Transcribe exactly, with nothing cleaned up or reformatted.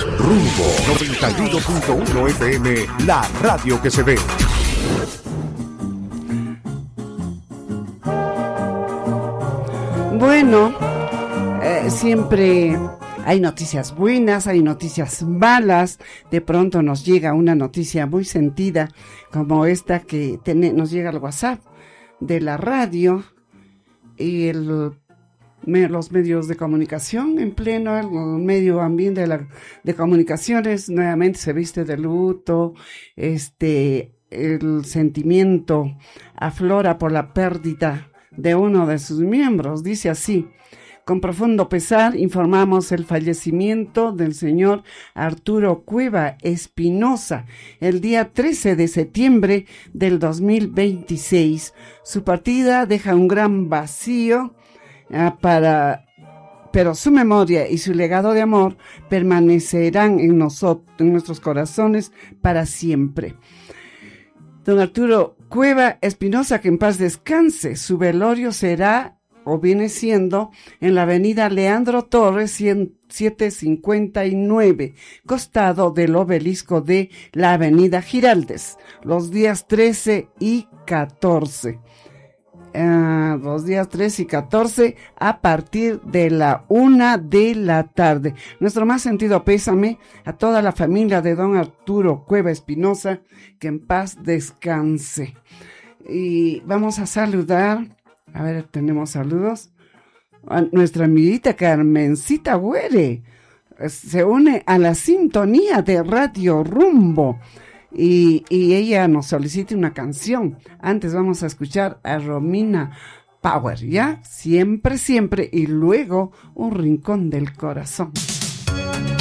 Rumbo noventa y uno punto uno F M, la radio que se ve. Bueno, eh, siempre hay noticias buenas, hay noticias malas. De pronto nos llega una noticia muy sentida, como esta que ten- nos llega al WhatsApp de la radio y el, me, los medios de comunicación en pleno el medio ambiente de, la, de comunicaciones nuevamente se viste de luto. Este, el sentimiento aflora por la pérdida de uno de sus miembros. Dice así: con profundo pesar informamos el fallecimiento del señor Arturo Cueva Espinosa el día trece de septiembre del dos mil veintiséis. Su partida deja un gran vacío uh, para, pero su memoria y su legado de amor permanecerán en nosotros, en nuestros corazones para siempre. Don Arturo Cueva Espinosa, que en paz descanse. Su velorio será o viene siendo en la avenida Leandro Torres setecientos cincuenta y nueve, costado del obelisco de la avenida Giraldes, los días trece y catorce. Uh, los días trece y catorce a partir de la una de la tarde. Nuestro más sentido pésame a toda la familia de don Arturo Cueva Espinosa, que en paz descanse. Y vamos a saludar. A ver, tenemos saludos. A nuestra amiguita Carmencita Güere se une a la sintonía de Radio Rumbo y, y ella nos solicita una canción. Antes vamos a escuchar a Romina Power, ¿ya? Siempre, siempre, y luego Un Rincón del Corazón.